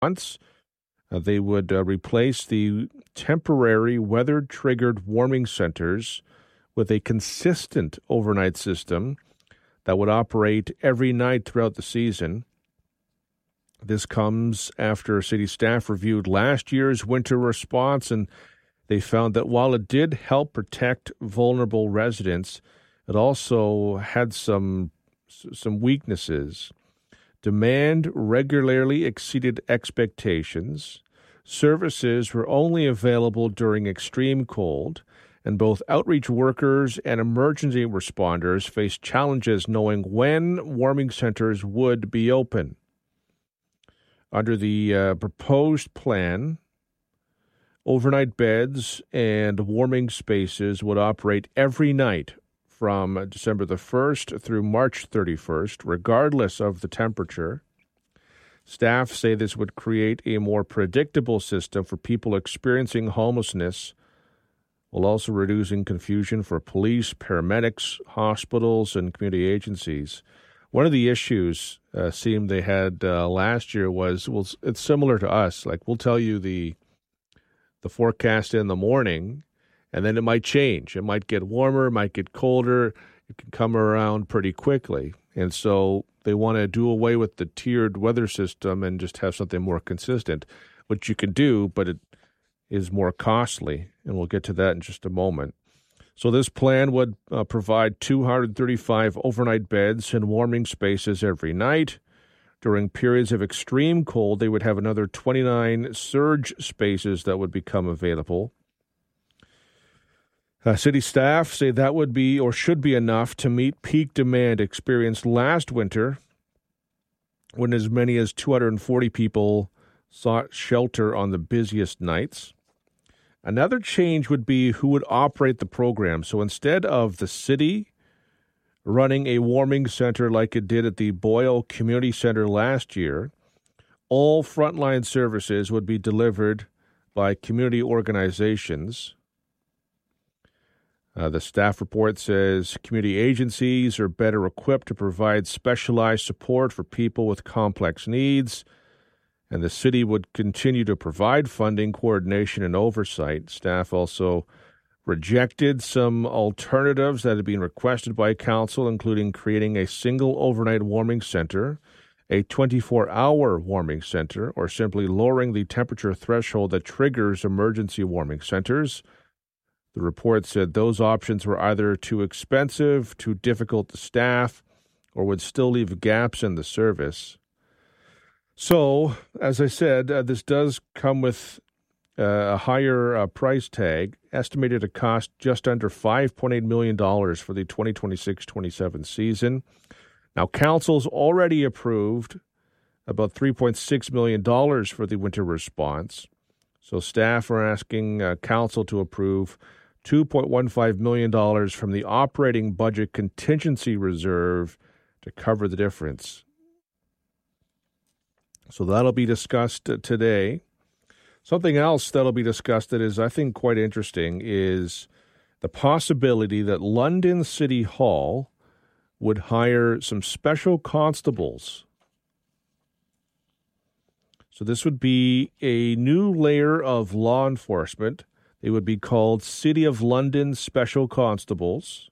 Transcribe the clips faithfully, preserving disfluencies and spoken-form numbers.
months. Uh, they would uh, replace the temporary weather-triggered warming centers with a consistent overnight system that would operate every night throughout the season. This comes after city staff reviewed last year's winter response, and they found that while it did help protect vulnerable residents, it also had some some weaknesses. Demand regularly exceeded expectations. Services were only available during extreme cold, and both outreach workers and emergency responders faced challenges knowing when warming centers would be open. Under the uh, proposed plan, overnight beds and warming spaces would operate every night from December the first through March thirty-first, regardless of the temperature. Staff say this would create a more predictable system for people experiencing homelessness, while also reducing confusion for police, paramedics, hospitals, and community agencies. One of the issues uh, seemed they had uh, last year was, well, it's similar to us. Like, we'll tell you the the forecast in the morning, and then it might change. It might get warmer, it might get colder. It can come around pretty quickly. And so they want to do away with the tiered weather system and just have something more consistent, which you can do, but it is more costly, and we'll get to that in just a moment. So this plan would uh, provide two hundred thirty-five overnight beds and warming spaces every night. During periods of extreme cold, they would have another twenty-nine surge spaces that would become available. Uh, city staff say that would be or should be enough to meet peak demand experienced last winter, when as many as two hundred forty people sought shelter on the busiest nights. Another change would be who would operate the program. So instead of the city running a warming center like it did at the Boyle Community Center last year, all frontline services would be delivered by community organizations. Uh, the staff report says community agencies are better equipped to provide specialized support for people with complex needs, and the city would continue to provide funding, coordination, and oversight. Staff also rejected some alternatives that had been requested by council, including creating a single overnight warming center, a twenty-four hour warming center, or simply lowering the temperature threshold that triggers emergency warming centers. The report said those options were either too expensive, too difficult to staff, or would still leave gaps in the service. So, as I said, uh, this does come with uh, a higher uh, price tag, estimated to cost just under five point eight million dollars for the twenty twenty-six twenty-seven season. Now, council's already approved about three point six million dollars for the winter response. So staff are asking uh, council to approve two point one five million dollars from the operating budget contingency reserve to cover the difference. So that'll be discussed uh, today. Something else that'll be discussed that is, I think, quite interesting is the possibility that London City Hall would hire some special constables. So this would be a new layer of law enforcement. They would be called City of London Special Constables.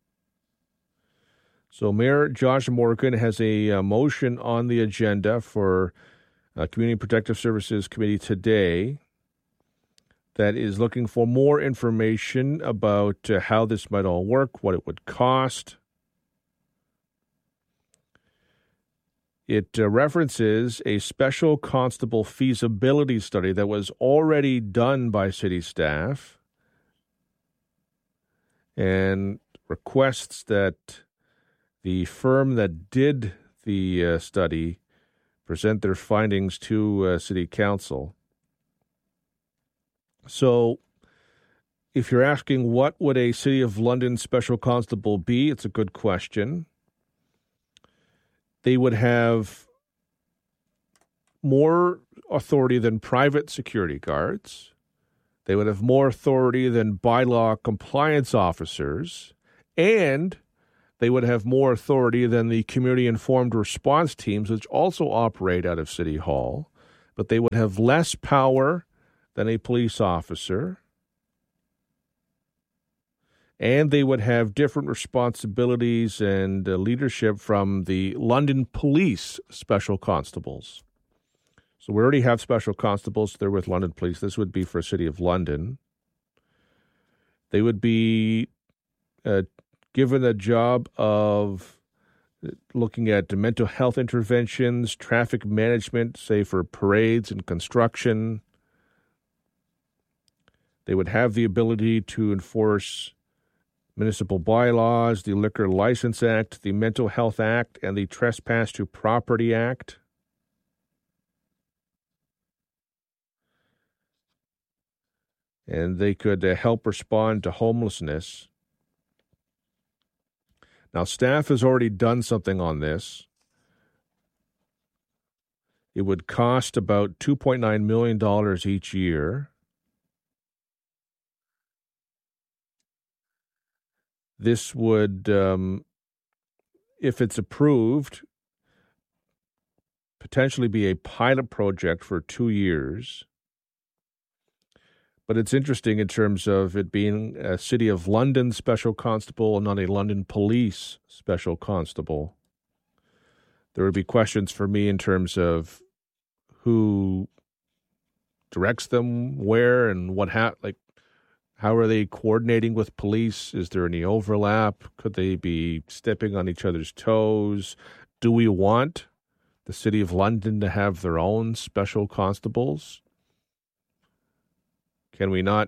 So Mayor Josh Morgan has a, a motion on the agenda for uh, Community Protective Services Committee today that is looking for more information about uh, how this might all work, what it would cost. It uh, references a special constable feasibility study that was already done by city staff and requests that the firm that did the uh, study present their findings to uh, City Council. So if you're asking what would a City of London special constable be, it's a good question. They would have more authority than private security guards. They would have more authority than bylaw compliance officers, and they would have more authority than the community-informed response teams, which also operate out of City Hall. but they would have less power than a police officer, and they would have different responsibilities and uh, leadership from the London Police Special Constables. So we already have special constables there with London Police. This would be for City of London. They would be uh, given a job of looking at mental health interventions, traffic management, say for parades and construction. They would have the ability to enforce municipal bylaws, the Liquor License Act, the Mental Health Act, and the Trespass to Property Act. And they could uh, help respond to homelessness. Now, staff has already done something on this. It would cost about two point nine million dollars each year. This would, um, if it's approved, potentially be a pilot project for two years. But it's interesting in terms of it being a City of London Special Constable and not a London Police Special Constable. There would be questions for me in terms of who directs them, where, and what ha- like how are they coordinating with police? Is there any overlap? Could they be stepping on each other's toes? Do we want the City of London to have their own special constables? Can we not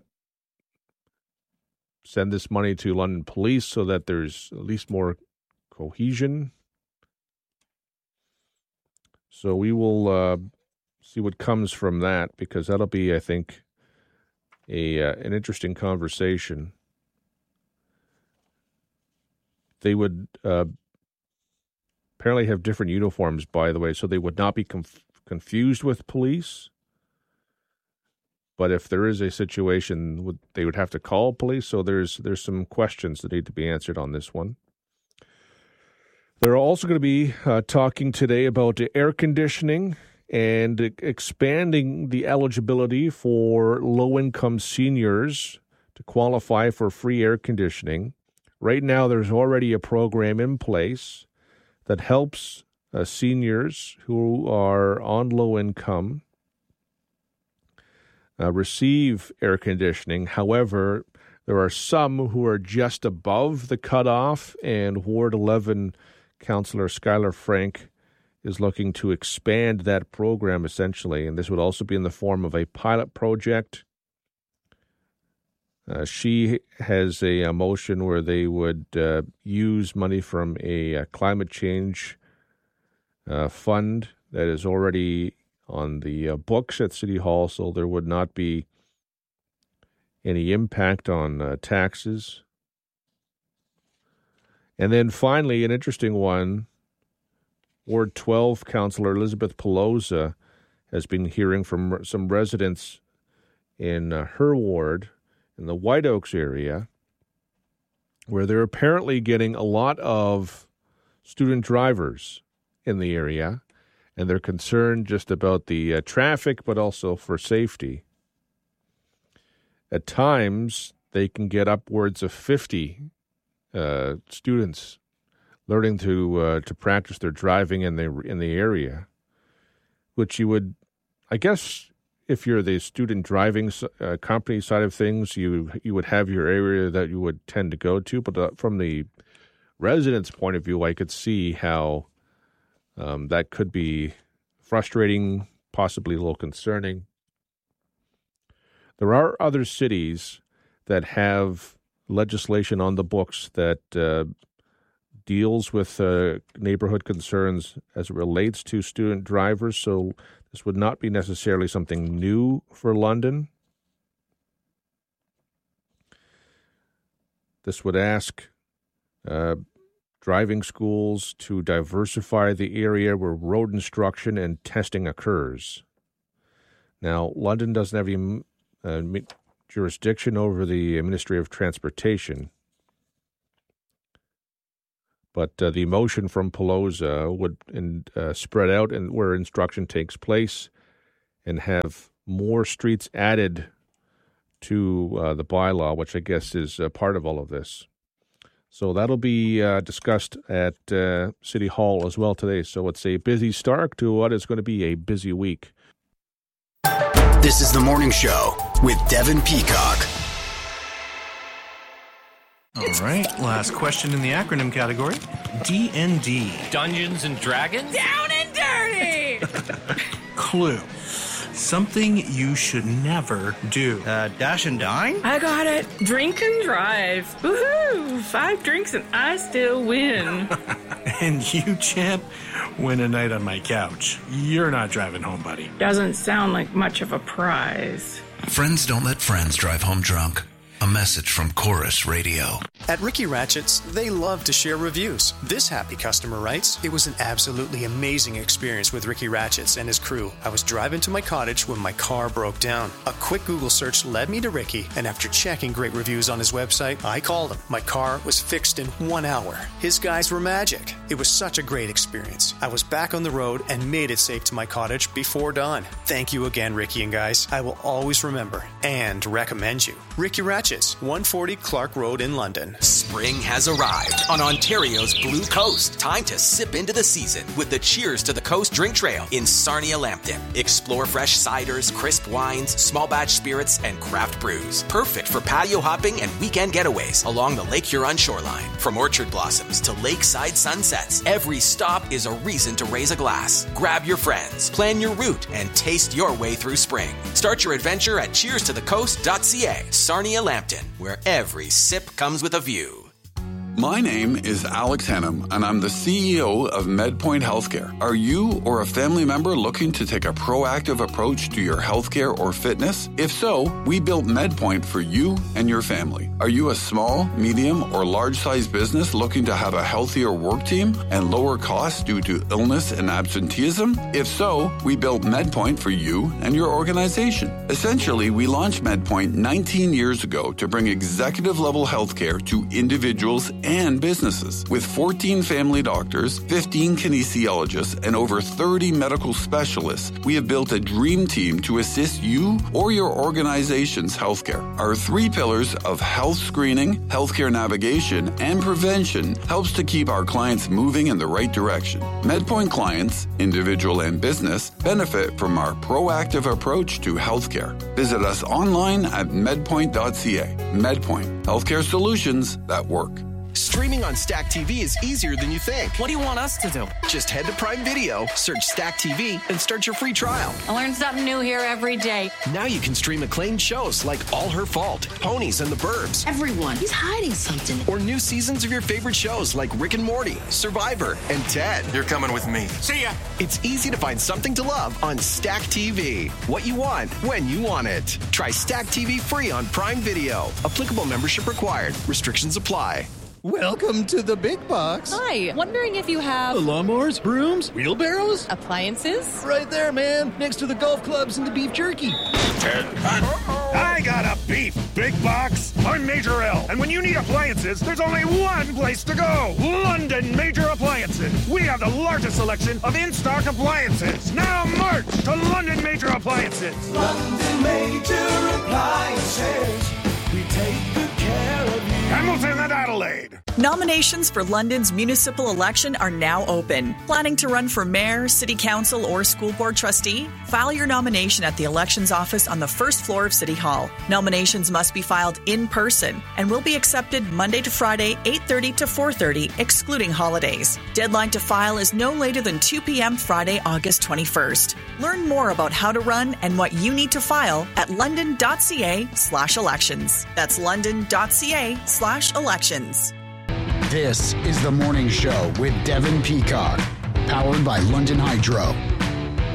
send this money to London Police so that there's at least more cohesion? So we will uh, see what comes from that, because that'll be, I think, a uh, an interesting conversation. They would uh, apparently have different uniforms, by the way, so they would not be conf- confused with police. But if there is a situation, would, they would have to call police. So there's there's some questions that need to be answered on this one. They're also going to be uh, talking today about air conditioning and expanding the eligibility for low-income seniors to qualify for free air conditioning. Right now, there's already a program in place that helps uh, seniors who are on low income Uh, receive air conditioning. However, there are some who are just above the cutoff, and Ward eleven Councillor Skylar Frank is looking to expand that program essentially, and this would also be in the form of a pilot project. Uh, she has a, a motion where they would uh, use money from a, a climate change uh, fund that is already on the uh, books at City Hall, so there would not be any impact on uh, taxes. And then finally, an interesting one, Ward twelve Councillor Elizabeth Pelosa has been hearing from some residents in uh, her ward in the White Oaks area, where they're apparently getting a lot of student drivers in the area, and they're concerned just about the uh, traffic, but also for safety. At times, they can get upwards of fifty uh, students learning to uh, to practice their driving in the in the area, which you would, I guess, if you're the student driving uh, company side of things, you you would have your area that you would tend to go to. But uh, from the residents' point of view, I could see how um, that could be frustrating, possibly a little concerning. There are other cities that have legislation on the books that uh, deals with uh, neighborhood concerns as it relates to student drivers, so this would not be necessarily something new for London. This would ask uh, driving schools to diversify the area where road instruction and testing occurs. Now, London doesn't have any uh, jurisdiction over the Ministry of Transportation, but uh, the motion from Pelosa would in, uh, spread out and where instruction takes place and have more streets added to uh, the bylaw, which I guess is uh, part of all of this. So that'll be uh, discussed at uh, City Hall as well today. So it's a busy start to what is going to be a busy week. This is The Morning Show with Devin Peacock. All right, last question in the acronym category. D and D. Dungeons and Dragons? Down and dirty! Clue. Something you should never do. Uh, dash and dine? I got it. Drink and drive. Woohoo! Five drinks and I still win. And you, champ, win a night on my couch. You're not driving home, buddy. Doesn't sound like much of a prize. Friends don't let friends drive home drunk. A message from Chorus Radio. At Ricky Ratchet's, they love to share reviews. This happy customer writes, "It was an absolutely amazing experience with Ricky Ratchet's and his crew. I was driving to my cottage when my car broke down. A quick Google search led me to Ricky, and after checking great reviews on his website, I called him. My car was fixed in one hour. His guys were magic. It was such a great experience. I was back on the road and made it safe to my cottage before dawn. Thank you again, Ricky and guys. I will always remember and recommend you. Ricky Ratchet, one forty Clark Road in London." Spring has arrived on Ontario's Blue Coast. Time to sip into the season with the Cheers to the Coast drink trail in Sarnia-Lambton. Explore fresh ciders, crisp wines, small batch spirits, and craft brews. Perfect for patio hopping and weekend getaways along the Lake Huron shoreline. From orchard blossoms to lakeside sunsets, every stop is a reason to raise a glass. Grab your friends, plan your route, and taste your way through spring. Start your adventure at cheers to the coast dot c a, Sarnia-Lambton, where every sip comes with a view. My name is Alex Hennum, and I'm the C E O of MedPoint Healthcare. Are you or a family member looking to take a proactive approach to your healthcare or fitness? If so, we built MedPoint for you and your family. Are you a small, medium, or large-sized business looking to have a healthier work team and lower costs due to illness and absenteeism? If so, we built MedPoint for you and your organization. Essentially, we launched MedPoint nineteen years ago to bring executive-level healthcare to individuals and businesses. With fourteen family doctors, fifteen kinesiologists, and over thirty medical specialists, we have built a dream team to assist you or your organization's healthcare. Our three pillars of health screening, healthcare navigation, and prevention helps to keep our clients moving in the right direction. MedPoint clients, individual and business, benefit from our proactive approach to healthcare. Visit us online at medpoint dot c a. MedPoint, healthcare solutions that work. Streaming on Stack T V is easier than you think. What do you want us to do? Just head to Prime Video, search Stack T V, and start your free trial. I learn something new here every day. Now you can stream acclaimed shows like All Her Fault, Ponies and the Burbs. Everyone, he's hiding something. Or new seasons of your favorite shows like Rick and Morty, Survivor, and Ted. You're coming with me. See ya! It's easy to find something to love on Stack T V. What you want, when you want it. Try Stack T V free on Prime Video. Applicable membership required. Restrictions apply. Welcome to the big box. Hi, wondering if you have... lawnmowers, brooms, wheelbarrows? Appliances? Right there, man. Next to the golf clubs and the beef jerky. I got a beef big box. I'm Major L. And when you need appliances, there's only one place to go. London Major Appliances. We have the largest selection of in-stock appliances. Now march to London Major Appliances. London Major Appliances. We take good care of you. Hamilton and Adelaide. Nominations for London's municipal election are now open. Planning to run for mayor, city council, or school board trustee? File your nomination at the elections office on the first floor of City Hall. Nominations must be filed in person and will be accepted Monday to Friday, eight thirty to four thirty, excluding holidays. Deadline to file is no later than two p.m. Friday, August twenty-first. Learn more about how to run and what you need to file at london.ca slash elections. That's london.ca slash elections. This is The Morning Show with Devin Peacock, powered by London Hydro.